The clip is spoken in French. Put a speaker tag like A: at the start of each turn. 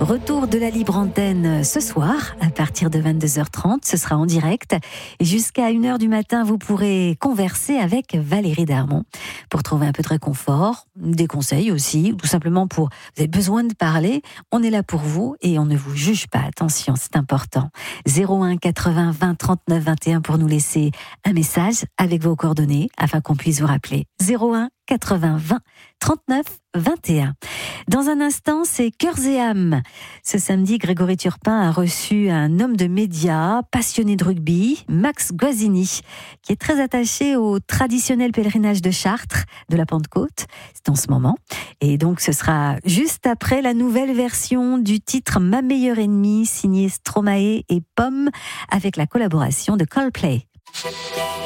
A: Retour de la libre antenne ce soir à partir de 22h30. Ce sera en direct. Et jusqu'à 1h du matin, vous pourrez converser avec Valérie Darmon pour trouver un peu de réconfort, des conseils aussi, ou tout simplement pour... Vous avez besoin de parler, on est là pour vous et on ne vous juge pas. Attention, c'est important. 01 80 20 39 21 pour nous laisser un message avec vos coordonnées afin qu'on puisse vous rappeler. 01 80 20 39 21. Dans un instant, c'est Cœurs et âmes. Ce samedi, Grégory Turpin a reçu un homme de médias, passionné de rugby, Max Guazzini, qui est très attaché au traditionnel pèlerinage de Chartres, de la Pentecôte. C'est en ce moment. Et donc, ce sera juste après la nouvelle version du titre Ma meilleure ennemie, signé Stromae et Pomme, avec la collaboration de Coldplay.